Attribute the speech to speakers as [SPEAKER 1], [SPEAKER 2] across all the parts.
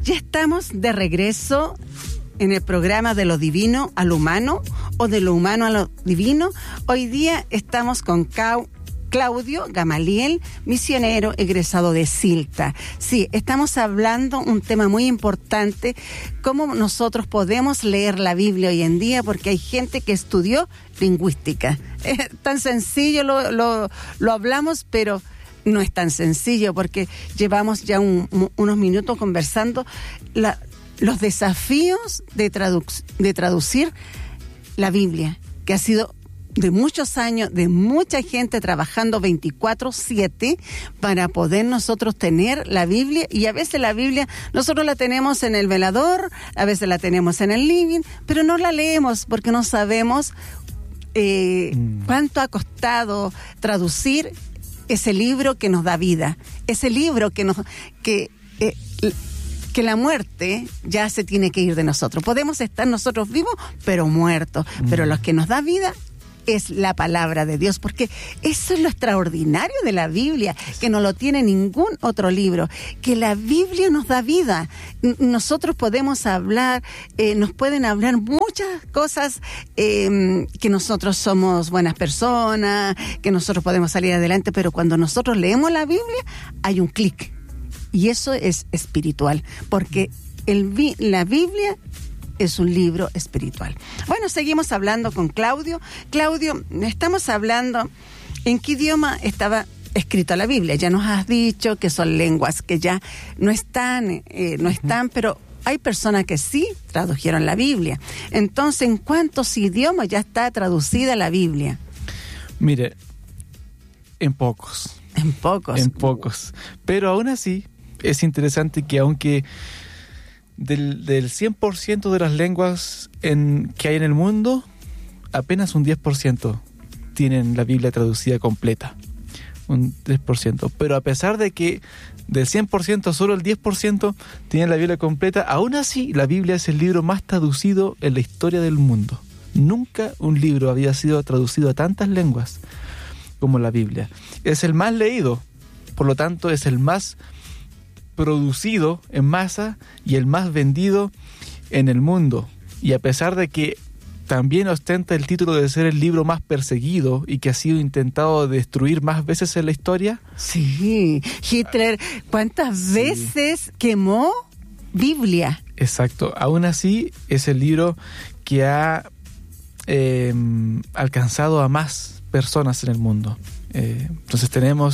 [SPEAKER 1] Ya estamos de regreso en el programa De lo Divino a lo Humano, o de lo humano a lo divino. Hoy día estamos con Claudio Gamaliel, misionero egresado de Silta. Sí, estamos hablando un tema muy importante, cómo nosotros podemos leer la Biblia hoy en día, porque hay gente que estudió lingüística. Es tan sencillo, lo hablamos, pero no es tan sencillo, porque llevamos ya unos minutos conversando los desafíos de traducir la Biblia, que ha sido de muchos años, de mucha gente trabajando 24/7 para poder nosotros tener la Biblia. Y a veces la Biblia nosotros la tenemos en el velador, a veces la tenemos en el living, pero no la leemos porque no sabemos cuánto ha costado traducir ese libro que nos da vida, ese libro que la muerte ya se tiene que ir de nosotros. Podemos estar nosotros vivos, pero muertos. Pero lo que nos da vida es la palabra de Dios, porque eso es lo extraordinario de la Biblia, que no lo tiene ningún otro libro, que la Biblia nos da vida. Nosotros podemos hablar, nos pueden hablar muchas cosas, que nosotros somos buenas personas, que nosotros podemos salir adelante, pero cuando nosotros leemos la Biblia, hay un clic. Y eso es espiritual, porque la Biblia es un libro espiritual. Bueno, seguimos hablando con Claudio. Claudio, estamos hablando en qué idioma estaba escrita la Biblia. Ya nos has dicho que son lenguas que ya no están, pero hay personas que sí tradujeron la Biblia. Entonces, ¿en cuántos idiomas ya está traducida la Biblia?
[SPEAKER 2] Mire, en pocos.
[SPEAKER 1] En pocos.
[SPEAKER 2] Pero aún así, es interesante que aunque del 100% de las lenguas que hay en el mundo, apenas un 10% tienen la Biblia traducida completa. Un 10%. Pero a pesar de que del 100% solo el 10% tienen la Biblia completa, aún así la Biblia es el libro más traducido en la historia del mundo. Nunca un libro había sido traducido a tantas lenguas como la Biblia. Es el más leído, por lo tanto es el más producido en masa y el más vendido en el mundo. Y a pesar de que también ostenta el título de ser el libro más perseguido y que ha sido intentado destruir más veces en la historia.
[SPEAKER 1] Sí, Hitler, ¿cuántas veces quemó Biblia?
[SPEAKER 2] Exacto, aún así es el libro que ha alcanzado a más personas en el mundo. Entonces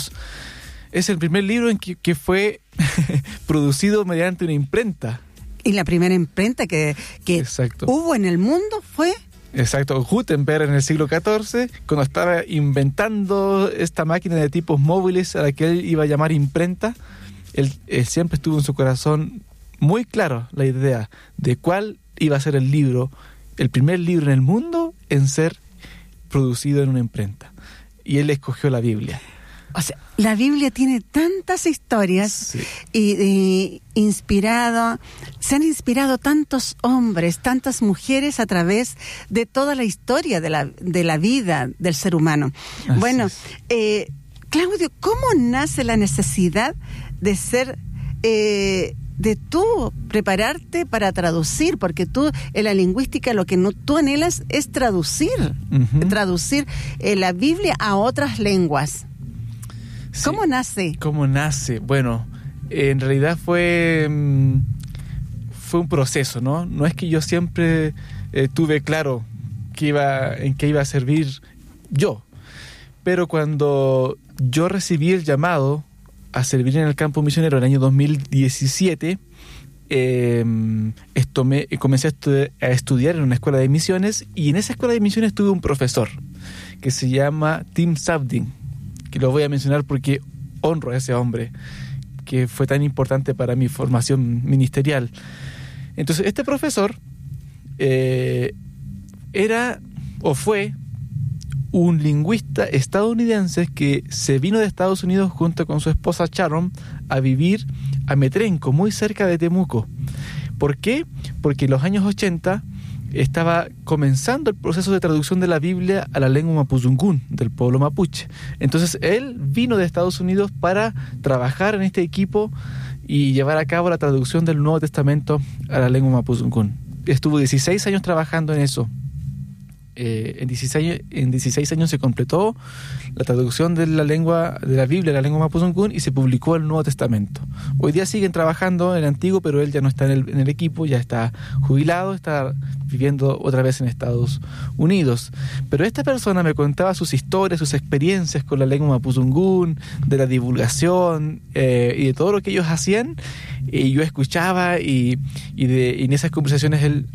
[SPEAKER 2] es el primer libro en que fue producido mediante una imprenta.
[SPEAKER 1] Y la primera imprenta que hubo en el mundo fue...
[SPEAKER 2] Exacto, Gutenberg en el siglo XIV, cuando estaba inventando esta máquina de tipos móviles a la que él iba a llamar imprenta, él siempre estuvo en su corazón muy claro la idea de cuál iba a ser el primer libro en el mundo en ser producido en una imprenta. Y él escogió la Biblia.
[SPEAKER 1] O sea, la Biblia tiene tantas historias,
[SPEAKER 2] sí,
[SPEAKER 1] y se han inspirado tantos hombres, tantas mujeres a través de toda la historia de la vida del ser humano.
[SPEAKER 2] Así
[SPEAKER 1] bueno,
[SPEAKER 2] es.
[SPEAKER 1] Claudio, ¿cómo nace la necesidad de ser... de tú prepararte para traducir? Porque tú en la lingüística lo que tú anhelas es traducir la Biblia a otras lenguas.
[SPEAKER 2] Sí.
[SPEAKER 1] ¿Cómo nace?
[SPEAKER 2] Bueno, en realidad fue un proceso, ¿no? No es que yo siempre tuve claro en qué iba a servir yo, pero cucuando yo recibí el llamado a servir en el campo misionero en el año 2017, comencé a estudiar en una escuela de misiones, y en esa escuela de misiones tuve un profesor que se llama Tim Sabdin, que lo voy a mencionar porque honro a ese hombre que fue tan importante para mi formación ministerial. Entonces, este profesor fue un lingüista estadounidense que se vino de Estados Unidos junto con su esposa Sharon a vivir a Metrenco, muy cerca de Temuco. ¿Por qué? Porque en los años 80 estaba comenzando el proceso de traducción de la Biblia a la lengua mapuzungún del pueblo mapuche. Entonces él vino de Estados Unidos para trabajar en este equipo y llevar a cabo la traducción del Nuevo Testamento a la lengua mapudungún. Estuvo 16 años trabajando en eso. En 16 años se completó la traducción de la lengua de la Biblia, la lengua mapudungún, y se publicó el Nuevo Testamento. Hoy día siguen trabajando en el antiguo, pero él ya no está en el equipo, ya está jubilado, está viviendo otra vez en Estados Unidos. Pero esta persona me contaba sus historias, sus experiencias con la lengua mapudungún, de la divulgación y de todo lo que ellos hacían, y yo escuchaba y en esas conversaciones él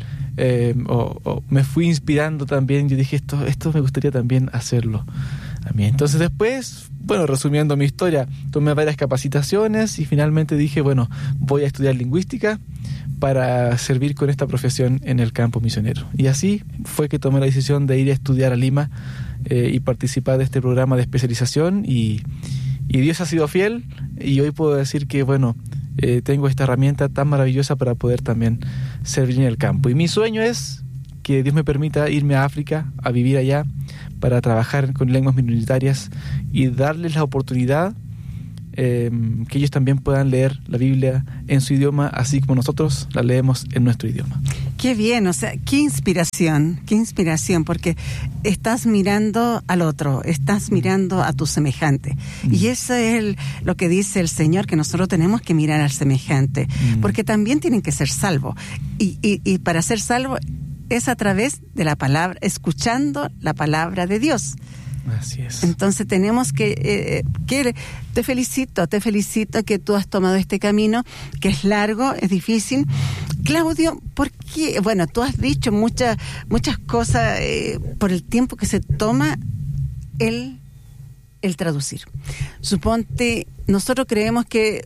[SPEAKER 2] me fui inspirando también. Yo dije, esto me gustaría también hacerlo a mí. Entonces después, bueno, resumiendo mi historia, tomé varias capacitaciones y finalmente dije, bueno, voy a estudiar lingüística para servir con esta profesión en el campo misionero. Y así fue que tomé la decisión de ir a estudiar a Lima y participar de este programa de especialización, y Dios ha sido fiel, y hoy puedo decir que, bueno, tengo esta herramienta tan maravillosa para poder también servir en el campo. Y mi sueño es que Dios me permita irme a África, a vivir allá, para trabajar con lenguas minoritarias y darles la oportunidad que ellos también puedan leer la Biblia en su idioma, así como nosotros la leemos en nuestro idioma.
[SPEAKER 1] Qué bien, o sea, qué inspiración, porque estás mirando al otro, estás mirando a tu semejante. Y eso es lo que dice el Señor, que nosotros tenemos que mirar al semejante, porque también tienen que ser salvos. Y para ser salvos es a través de la palabra, escuchando la palabra de Dios.
[SPEAKER 2] Así es.
[SPEAKER 1] Entonces tenemos que te felicito que tú has tomado este camino, que es largo, es difícil. Claudio, ¿por qué? Bueno, tú has dicho muchas cosas por el tiempo que se toma el traducir. Suponte, nosotros creemos que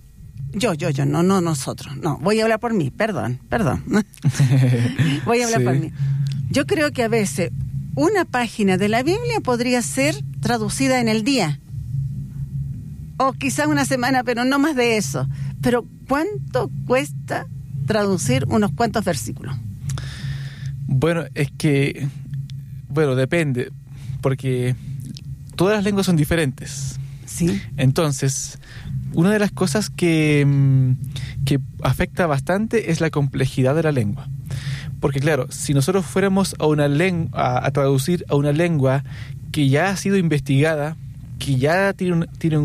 [SPEAKER 1] no nosotros, no, voy a hablar por mí, perdón. Voy a hablar por mí. Yo creo que a veces una página de la Biblia podría ser traducida en el día, o quizás una semana, pero no más de eso. Pero ¿cuánto cuesta traducir unos cuantos versículos?
[SPEAKER 2] Bueno, depende, porque todas las lenguas son diferentes.
[SPEAKER 1] Sí.
[SPEAKER 2] Entonces, una de las cosas que afecta bastante es la complejidad de la lengua. Porque claro, si nosotros fuéramos a traducir a una lengua que ya ha sido investigada, que ya tiene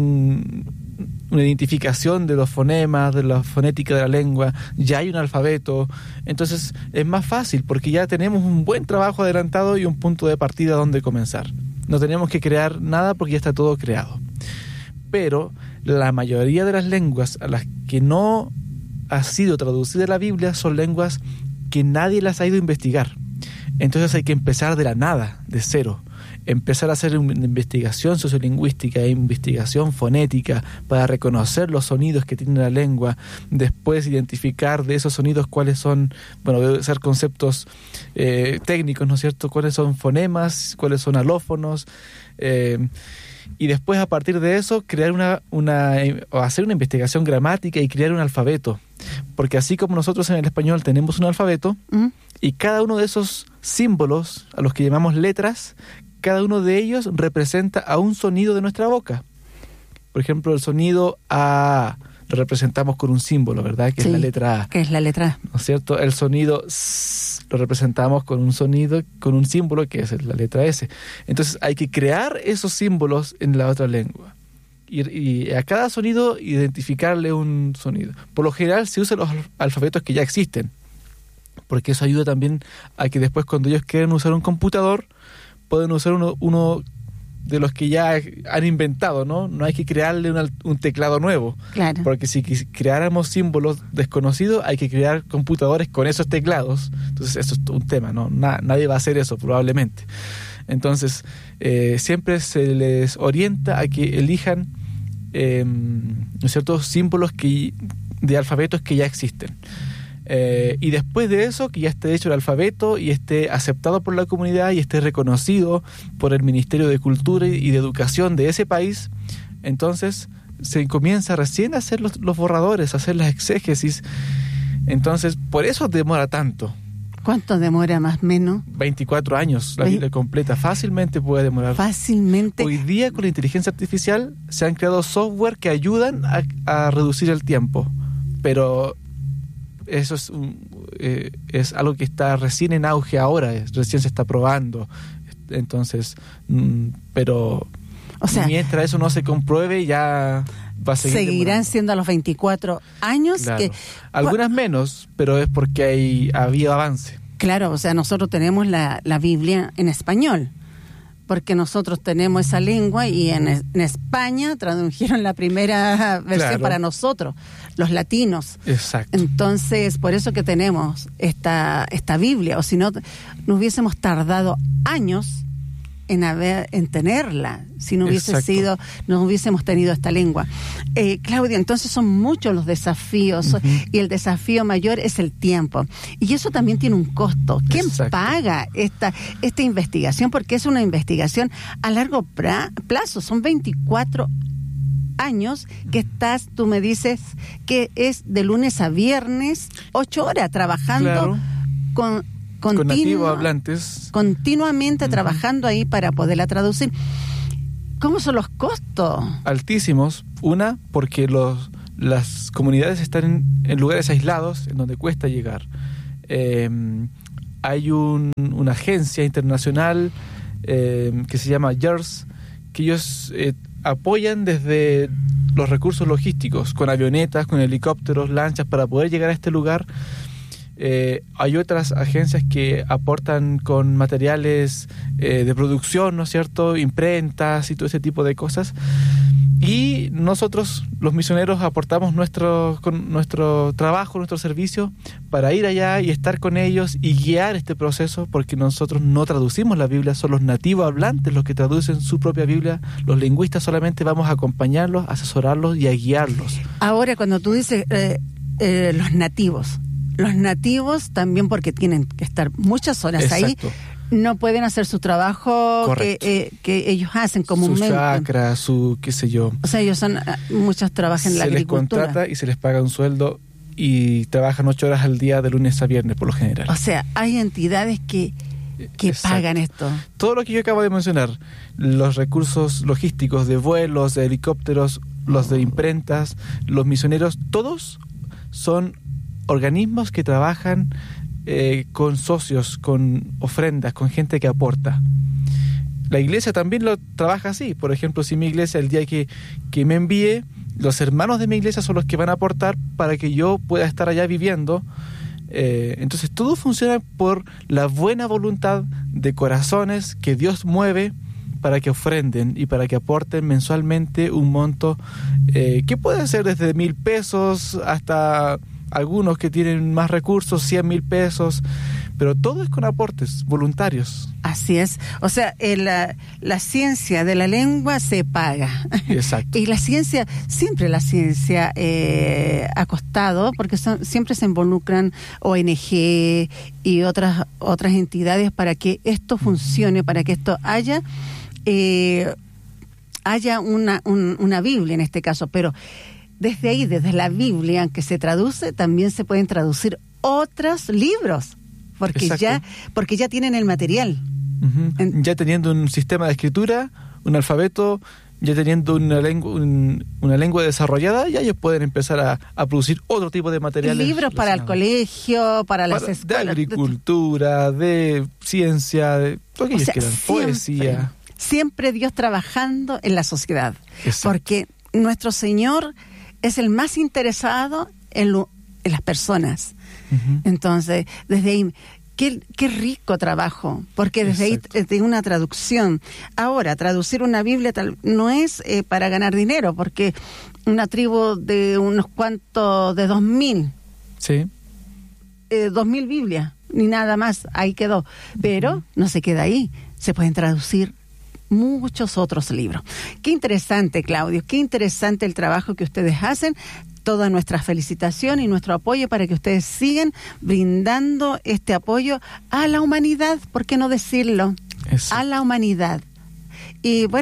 [SPEAKER 2] una identificación de los fonemas, de la fonética de la lengua, ya hay un alfabeto, entonces es más fácil porque ya tenemos un buen trabajo adelantado y un punto de partida donde comenzar. No tenemos que crear nada porque ya está todo creado. Pero la mayoría de las lenguas a las que no ha sido traducida la Biblia son lenguas que nadie las ha ido a investigar. Entonces hay que empezar de la nada, de cero. Empezar a hacer una investigación sociolingüística, investigación fonética para reconocer los sonidos que tiene la lengua, después identificar de esos sonidos cuáles son, deben ser conceptos técnicos, ¿no es cierto? Cuáles son fonemas, cuáles son alófonos, y después a partir de eso crear hacer una investigación gramática y crear un alfabeto. Porque así como nosotros en el español tenemos un alfabeto, y cada uno de esos símbolos, a los que llamamos letras, cada uno de ellos representa a un sonido de nuestra boca. Por ejemplo, el sonido A lo representamos con un símbolo, ¿verdad? Que sí, es la letra A.
[SPEAKER 1] Que es la letra A.
[SPEAKER 2] ¿No es cierto? El sonido S lo representamos con un sonido, con un símbolo que es la letra S. Entonces hay que crear esos símbolos en la otra lengua. Y a cada sonido identificarle un sonido. Por lo general se usan los alfabetos que ya existen, porque eso ayuda también a que después cuando ellos quieran usar un computador pueden usar uno de los que ya han inventado, ¿no? No hay que crearle un teclado nuevo.
[SPEAKER 1] Claro.
[SPEAKER 2] Porque si creáramos símbolos desconocidos, hay que crear computadores con esos teclados. Entonces eso es un tema, ¿no? Nadie va a hacer eso probablemente. Entonces siempre se les orienta a que elijan ¿no es cierto? Símbolos de alfabetos que ya existen. Y después de eso, que ya esté hecho el alfabeto y esté aceptado por la comunidad y esté reconocido por el Ministerio de Cultura y de Educación de ese país, entonces se comienza recién a hacer los borradores, a hacer las exégesis. Entonces, por eso demora tanto.
[SPEAKER 1] ¿Cuánto demora más o menos?
[SPEAKER 2] 24 años, la Biblia completa. Fácilmente puede demorar.
[SPEAKER 1] Fácilmente.
[SPEAKER 2] Hoy día, con la inteligencia artificial, se han creado software que ayudan a reducir el tiempo. Pero eso es algo que está recién en auge ahora, recién se está probando. Entonces, pero mientras eso no se compruebe, ya va a seguir
[SPEAKER 1] seguirán
[SPEAKER 2] demorando.
[SPEAKER 1] siendo a los 24 años.
[SPEAKER 2] Claro. Algunas menos, pero es porque ha habido avance.
[SPEAKER 1] Claro, o sea, nosotros tenemos la Biblia en español, porque nosotros tenemos esa lengua y en España tradujeron la primera versión para nosotros, los latinos.
[SPEAKER 2] Exacto.
[SPEAKER 1] Entonces, por eso que tenemos esta Biblia, o si no, nos hubiésemos tardado años en tenerla, si no hubiese sido, no hubiésemos tenido esta lengua. Claudia, entonces son muchos los desafíos, y el desafío mayor es el tiempo. Y eso también tiene un costo. ¿Quién paga esta investigación? Porque es una investigación a largo plazo, son 24 años que tú me dices que es de lunes a viernes, 8 horas trabajando con
[SPEAKER 2] nativos hablantes.
[SPEAKER 1] Continuamente trabajando ahí para poderla traducir. ¿Cómo son los costos?
[SPEAKER 2] Altísimos. Una, porque las comunidades están en lugares aislados, en donde cuesta llegar. Hay una agencia internacional que se llama JERS, que ellos apoyan desde los recursos logísticos, con avionetas, con helicópteros, lanchas, para poder llegar a este lugar. Hay otras agencias que aportan con materiales de producción, ¿no es cierto?, imprentas y todo ese tipo de cosas, y nosotros los misioneros aportamos con nuestro trabajo, nuestro servicio, para ir allá y estar con ellos y guiar este proceso, porque nosotros no traducimos la Biblia, son los nativos hablantes los que traducen su propia Biblia. Los lingüistas solamente vamos a acompañarlos, a asesorarlos y a guiarlos.
[SPEAKER 1] Ahora, cuando tú dices los nativos también, porque tienen que estar muchas horas ahí, no pueden hacer su trabajo que ellos hacen comúnmente.
[SPEAKER 2] Su chacra, su qué sé yo.
[SPEAKER 1] O sea, ellos muchos trabajan en la agricultura.
[SPEAKER 2] Se les contrata y se les paga un sueldo y trabajan 8 horas al día de lunes a viernes por lo general.
[SPEAKER 1] O sea, hay entidades que pagan esto.
[SPEAKER 2] Todo lo que yo acabo de mencionar, los recursos logísticos de vuelos, de helicópteros, los de imprentas, los misioneros, todos son organismos que trabajan con socios, con ofrendas, con gente que aporta. La iglesia también lo trabaja así. Por ejemplo, si mi iglesia, el día que me envíe, los hermanos de mi iglesia son los que van a aportar para que yo pueda estar allá viviendo. Entonces todo funciona por la buena voluntad de corazones que Dios mueve para que ofrenden y para que aporten mensualmente un monto que puede ser desde 1,000 pesos hasta algunos que tienen más recursos, 100,000 pesos, pero todo es con aportes voluntarios.
[SPEAKER 1] Así es. O sea, la ciencia de la lengua se paga.
[SPEAKER 2] Exacto.
[SPEAKER 1] Y siempre la ciencia ha costado, porque siempre se involucran ONG y otras entidades para que esto funcione, para que esto haya una Biblia en este caso, pero desde ahí, desde la Biblia que se traduce, también se pueden traducir otros libros, porque ya tienen el material.
[SPEAKER 2] Ya teniendo un sistema de escritura, un alfabeto, ya teniendo una lengua desarrollada, ya ellos pueden empezar a producir otro tipo de materiales.
[SPEAKER 1] Libros para el colegio, para las escuelas.
[SPEAKER 2] De agricultura, de ciencia, de lo que ellos quieran, poesía.
[SPEAKER 1] Siempre Dios trabajando en la sociedad.
[SPEAKER 2] Exacto.
[SPEAKER 1] Porque nuestro Señor es el más interesado en las personas. Entonces, desde ahí, qué rico trabajo, porque desde ahí de una traducción. Ahora, traducir una Biblia no es para ganar dinero, porque una tribu de unos cuantos, de 2,000.
[SPEAKER 2] Sí.
[SPEAKER 1] 2,000 Biblias, ni nada más, ahí quedó. Pero no se queda ahí, se pueden traducir muchos otros libros. Qué interesante, Claudio, qué interesante el trabajo que ustedes hacen. Toda nuestra felicitación y nuestro apoyo para que ustedes sigan brindando este apoyo a la humanidad, ¿por qué no decirlo?
[SPEAKER 2] Exacto.
[SPEAKER 1] A la humanidad. Y bueno,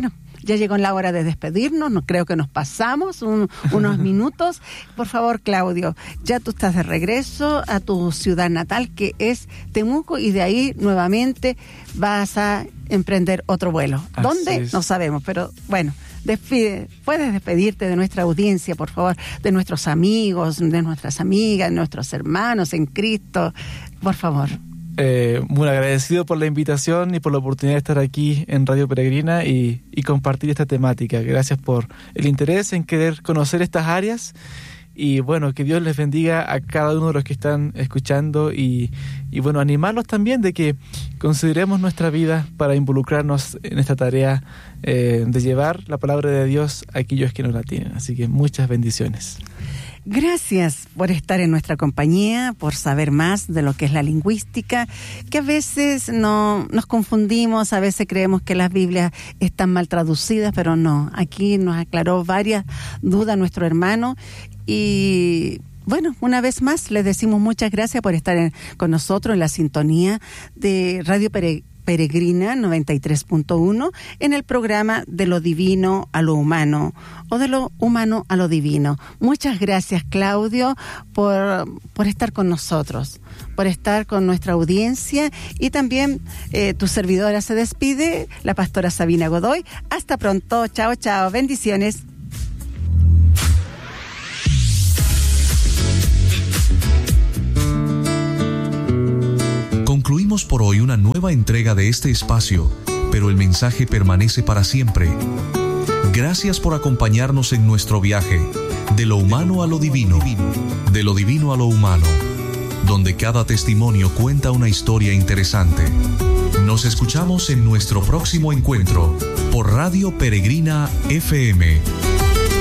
[SPEAKER 1] ya llegó la hora de despedirnos, no creo que nos pasamos unos minutos. Por favor, Claudio, ya tú estás de regreso a tu ciudad natal, que es Temuco, y de ahí nuevamente vas a emprender otro vuelo. ¿Dónde? No sabemos, pero bueno, puedes despedirte de nuestra audiencia, por favor, de nuestros amigos, de nuestras amigas, de nuestros hermanos en Cristo, por favor.
[SPEAKER 2] Muy agradecido por la invitación y por la oportunidad de estar aquí en Radio Peregrina y compartir esta temática. Gracias por el interés en querer conocer estas áreas, y bueno, que Dios les bendiga a cada uno de los que están escuchando, y bueno, animarlos también de que consideremos nuestra vida para involucrarnos en esta tarea de llevar la palabra de Dios a aquellos que no la tienen. Así que muchas bendiciones.
[SPEAKER 1] Gracias por estar en nuestra compañía, por saber más de lo que es la lingüística, que a veces nos confundimos, a veces creemos que las Biblias están mal traducidas, pero no. Aquí nos aclaró varias dudas nuestro hermano, y bueno, una vez más les decimos muchas gracias por estar con nosotros en la sintonía de Radio Peregrina 93.1 en el programa De lo Divino a lo Humano, o de lo humano a lo divino. Muchas gracias, Claudio, por estar con nosotros, por estar con nuestra audiencia, y también tu servidora se despide, la pastora Sabina Godoy. Hasta pronto, chao, chao, bendiciones.
[SPEAKER 3] Concluimos por hoy una nueva entrega de este espacio, pero el mensaje permanece para siempre. Gracias por acompañarnos en nuestro viaje de lo humano a lo divino, de lo divino a lo humano, donde cada testimonio cuenta una historia interesante. Nos escuchamos en nuestro próximo encuentro por Radio Peregrina FM